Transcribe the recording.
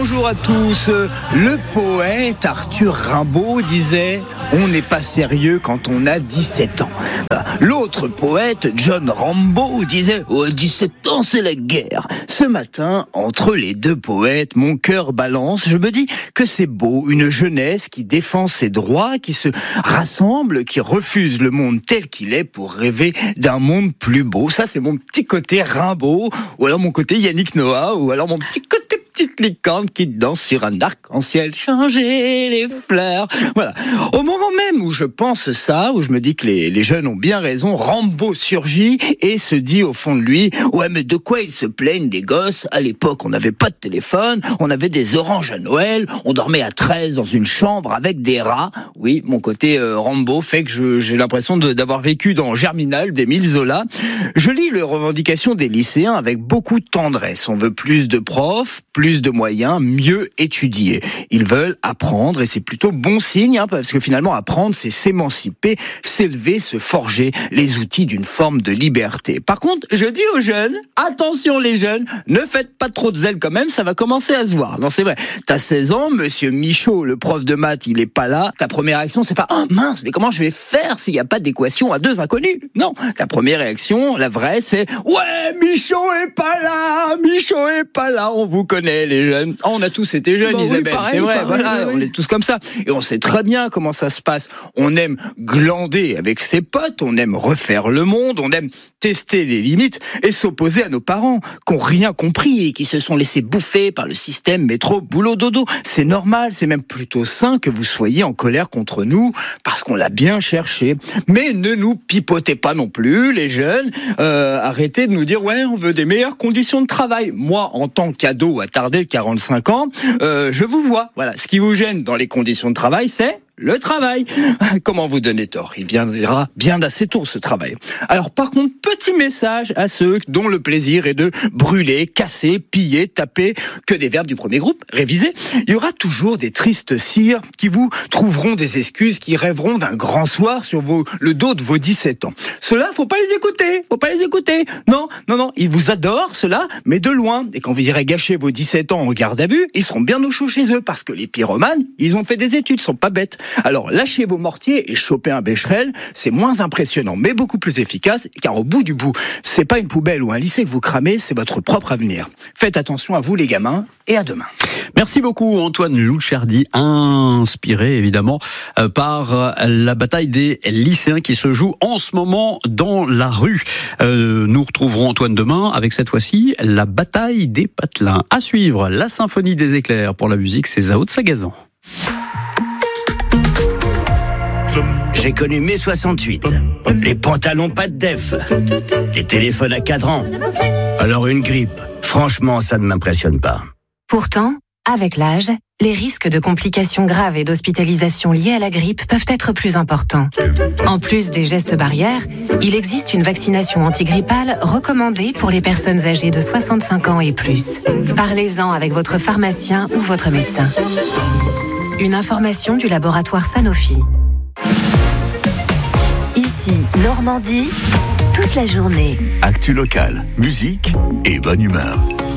Bonjour à tous. Le poète Arthur Rimbaud disait « On n'est pas sérieux quand on a 17 ans ». L'autre poète, John Rambo, disait « 17 ans, c'est la guerre ». Ce matin, entre les deux poètes, mon cœur balance. Je me dis que c'est beau, une jeunesse qui défend ses droits, qui se rassemble, qui refuse le monde tel qu'il est pour rêver d'un monde plus beau. Ça, c'est mon petit côté Rimbaud, ou alors mon côté Yannick Noah, ou alors mon petit côté petite licorne qui danse sur un arc-en-ciel, changer les fleurs. Voilà. Au moment même où je pense ça, où je me dis que les jeunes ont bien raison, Rambo surgit et se dit au fond de lui, ouais, mais de quoi ils se plaignent les gosses? À l'époque, on n'avait pas de téléphone, on avait des oranges à Noël, on dormait à 13 dans une chambre avec des rats. Oui, mon côté Rambo fait que j'ai l'impression d'avoir vécu dans Germinal d'Émile Zola. Je lis les revendications des lycéens avec beaucoup de tendresse. On veut plus de profs, plus de moyens, mieux étudier. Ils veulent apprendre et c'est plutôt bon signe, parce que finalement apprendre, c'est s'émanciper, s'élever, se forger les outils d'une forme de liberté. Par contre, je dis aux jeunes, attention les jeunes, ne faites pas trop de zèle quand même, ça va commencer à se voir. Non, c'est vrai, t'as 16 ans, monsieur Michaud, le prof de maths, il est pas là. Ta première réaction, c'est pas « Oh mince, mais comment je vais faire s'il n'y a pas d'équation à deux inconnus ?» Non, ta première réaction, la vraie, c'est « Ouais, Michaud est pas là, on vous connaît les jeunes. » Oh, on a tous été jeunes, oui, Isabelle, pareil, c'est vrai, voilà, oui. On est tous comme ça. Et on sait très bien comment ça se passe. On aime glander avec ses potes, on aime refaire le monde, on aime tester les limites et s'opposer à nos parents qui n'ont rien compris et qui se sont laissés bouffer par le système métro, boulot, dodo. C'est normal, c'est même plutôt sain que vous soyez en colère contre nous parce qu'on l'a bien cherché. Mais ne nous pipotez pas non plus, les jeunes. Arrêtez de nous dire, ouais, on veut des meilleures conditions de travail. Moi, en tant qu'ado attardé de 45 ans, je vous vois. Voilà, ce qui vous gêne dans les conditions de travail, c'est le travail. Comment vous donner tort? Il viendra bien assez tôt, ce travail. Alors, par contre, petit message à ceux dont le plaisir est de brûler, casser, piller, taper, que des verbes du premier groupe, réviser. Il y aura toujours des tristes cires qui vous trouveront des excuses, qui rêveront d'un grand soir sur le dos de vos 17 ans. Ceux-là, faut pas les écouter. Non, ils vous adorent, ceux-là, mais de loin. Et quand vous irez gâcher vos 17 ans en garde à vue, ils seront bien au chaud chez eux, parce que les pyromanes, ils ont fait des études, sont pas bêtes. Alors, lâchez vos mortiers et chopez un Becherel, c'est moins impressionnant, mais beaucoup plus efficace, car au bout du bout, c'est pas une poubelle ou un lycée que vous cramez, c'est votre propre avenir. Faites attention à vous, les gamins, et à demain. Merci beaucoup, Antoine Louchardi, inspiré évidemment par la bataille des lycéens qui se joue en ce moment dans la rue. Nous retrouverons Antoine demain avec cette fois-ci la bataille des patelins. À suivre, la symphonie des éclairs pour la musique, c'est Zao de Sagazan. J'ai connu mai 68, les pantalons pas de def, les téléphones à cadran. Alors une grippe, franchement, ça ne m'impressionne pas. Pourtant, avec l'âge, les risques de complications graves et d'hospitalisation liées à la grippe peuvent être plus importants. En plus des gestes barrières, il existe une vaccination antigrippale recommandée pour les personnes âgées de 65 ans et plus. Parlez-en avec votre pharmacien ou votre médecin. Une information du laboratoire Sanofi. Ici, Normandie, toute la journée. Actu locale, musique et bonne humeur.